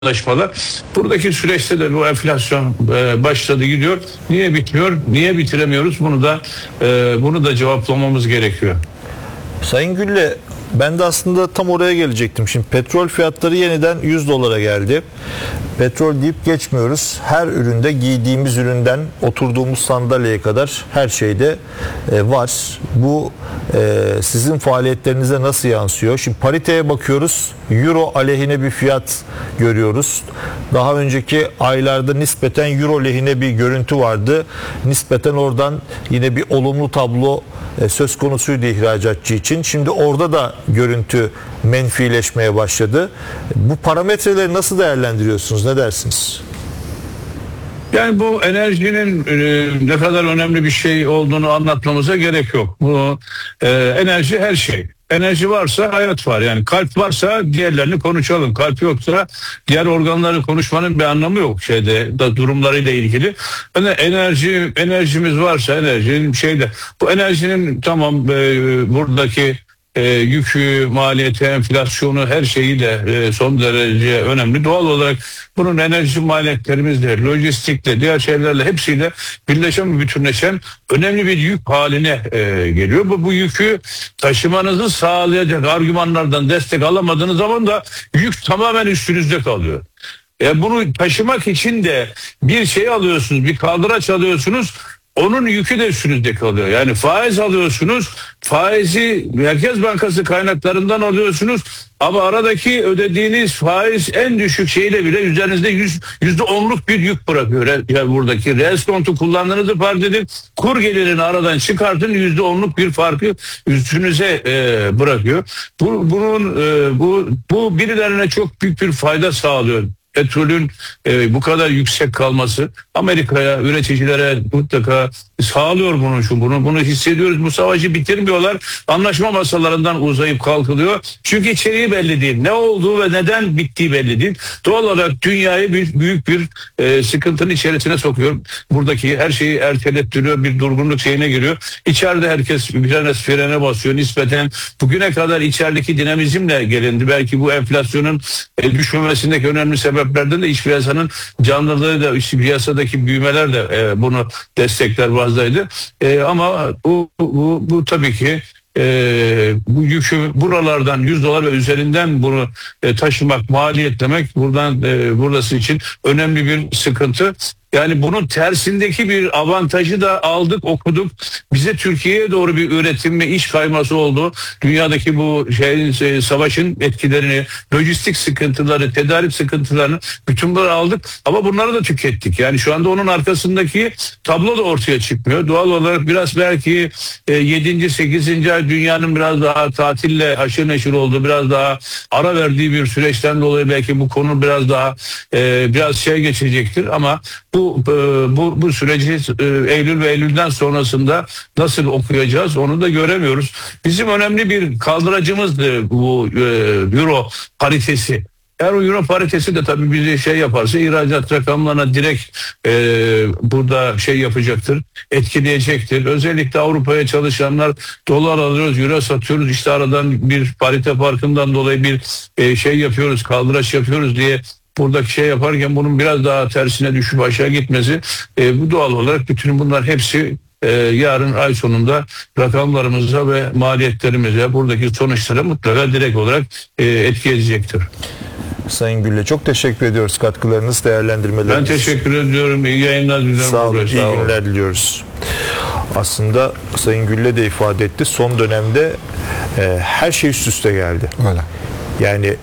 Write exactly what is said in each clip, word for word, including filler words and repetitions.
anlaşmalar. Buradaki süreçte de bu enflasyon e, başladı gidiyor. Niye bitmiyor? Niye bitiremiyoruz? Bunu da e, bunu da cevaplamamız gerekiyor. Sayın Gülle, ben de aslında tam oraya gelecektim. Şimdi petrol fiyatları yeniden yüz dolara geldi. Petrol deyip geçmiyoruz. Her üründe, giydiğimiz üründen oturduğumuz sandalyeye kadar her şeyde e, var. Bu e, sizin faaliyetlerinize nasıl yansıyor? Şimdi pariteye bakıyoruz. Euro aleyhine bir fiyat görüyoruz. Daha önceki aylarda nispeten euro lehine bir görüntü vardı. Nispeten oradan yine bir olumlu tablo e, söz konusuydu ihracatçı için. Şimdi orada da görüntü menfileşmeye başladı. Bu parametreleri nasıl değerlendiriyorsunuz? Ne dersiniz? Yani bu enerjinin e, ne kadar önemli bir şey olduğunu anlatmamıza gerek yok. Bu e, enerji her şey. Enerji varsa hayat var. Yani kalp varsa diğerlerini konuşalım. Kalp yoksa diğer organları konuşmanın bir anlamı yok şeyde da durumlarıyla ilgili. Yani enerji enerjimiz varsa enerjinin şeyde bu enerjinin tamam e, buradaki E, yükü, maliyeti, enflasyonu her şeyiyle e, son derece önemli. Doğal olarak bunun enerji maliyetlerimizle, lojistikle, diğer şeylerle hepsiyle birleşen, bütünleşen önemli bir yük haline e, geliyor. Bu, bu yükü taşımanızı sağlayacak argümanlardan destek alamadığınız zaman da yük tamamen üstünüzde kalıyor. E, bunu taşımak için de bir şey alıyorsunuz, bir kaldıraç alıyorsunuz. Onun yükü de üstünüzde kalıyor. Yani faiz alıyorsunuz, faizi Merkez Bankası kaynaklarından alıyorsunuz ama aradaki ödediğiniz faiz en düşük şeyle bile üzerinizde yüzde onluk bir yük bırakıyor. Yani buradaki reeskontu kullandığınızı fark edin, kur gelirini aradan çıkartın, yüzde onluk bir farkı üstünüze e, bırakıyor. Bu, bunun e, bu bu birilerine çok büyük bir fayda sağlıyor. Petrolün e, bu kadar yüksek kalması Amerika'ya, üreticilere mutlaka sağlıyor bunu, şu bunu bunu hissediyoruz. Bu savaşı bitirmiyorlar. Anlaşma masalarından uzayıp kalkılıyor. Çünkü içeriği belli değil. Ne olduğu ve neden bittiği belli değil. Doğal olarak dünyayı bir, büyük bir e, sıkıntının içerisine sokuyor. Buradaki her şeyi ertelettiriyor. Bir durgunluk şeyine giriyor. İçeride herkes bir frene basıyor. Nispeten bugüne kadar içerideki dinamizmle gelindi. Belki bu enflasyonun e, düşmemesindeki önemli sebeplerden de iç piyasanın canlılığı da, iç piyasadaki büyümeler de e, bunu destekler bazdaydı. E, ama bu, bu, bu tabii ki e, bu yükü buralardan yüz dolar ve üzerinden bunu e, taşımak, maliyetlemek buradan e, burası için önemli bir sıkıntı. Yani bunun tersindeki bir avantajı da aldık, okuduk. Bize Türkiye'ye doğru bir üretim ve iş kayması oldu. Dünyadaki bu şeyin, savaşın etkilerini, lojistik sıkıntıları, tedarik sıkıntılarını bütün bunları aldık. Ama bunları da tükettik. Yani şu anda onun arkasındaki tablo da ortaya çıkmıyor. Doğal olarak biraz belki yedinci sekizinci ay dünyanın biraz daha tatille haşır neşir olduğu, biraz daha ara verdiği bir süreçten dolayı belki bu konu biraz daha e, biraz şey geçecektir. Ama bu Bu, bu, bu süreci Eylül ve Eylül'den sonrasında nasıl okuyacağız onu da göremiyoruz. Bizim önemli bir kaldıracımızdı bu e, euro paritesi. Eğer o euro paritesi de tabii bizi şey yaparsa ihracat rakamlarına direkt e, burada şey yapacaktır, etkileyecektir. Özellikle Avrupa'ya çalışanlar dolar alıyoruz, euro satıyoruz. İşte aradan bir parite farkından dolayı bir e, şey yapıyoruz, kaldıraç yapıyoruz diye buradaki şey yaparken bunun biraz daha tersine düşüp aşağı gitmesi e, bu doğal olarak bütün bunlar hepsi e, yarın ay sonunda rakamlarımıza ve maliyetlerimize, buradaki sonuçlara mutlaka direkt olarak e, etki edecektir. Sayın Gülle, çok teşekkür ediyoruz katkılarınız, değerlendirmeleriniz. Ben teşekkür ediyorum. İyi yayınlar diliyorum. Sağ olun, iyi günler diliyoruz. Aslında Sayın Gülle de ifade etti. Son dönemde e, her şey üst üste geldi. Öyle. Yani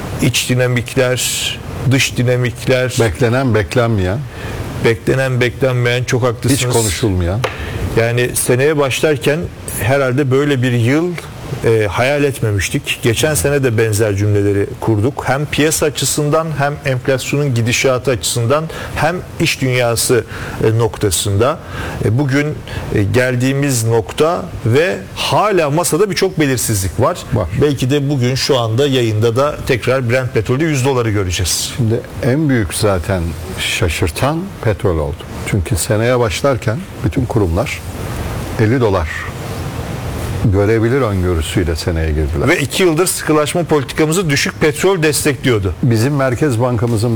iç dinamikler, dış dinamikler, beklenen beklenmeyen, beklenen beklenmeyen, çok haklısınız. Hiç konuşulmayan. Yani seneye başlarken herhalde böyle bir yıl e, hayal etmemiştik. Geçen sene de benzer cümleleri kurduk. Hem piyasa açısından, hem enflasyonun gidişatı açısından, hem iş dünyası e, noktasında. E, bugün e, geldiğimiz nokta ve hala masada birçok belirsizlik var. var. Belki de bugün şu anda yayında da tekrar Brent petrolde yüz doları göreceğiz. Şimdi en büyük zaten şaşırtan petrol oldu. Çünkü seneye başlarken bütün kurumlar elli dolar görebilir öngörüsüyle seneye girdiler. Ve iki yıldır sıkılaşma politikamızı düşük petrol destekliyordu. Bizim Merkez Bankamızın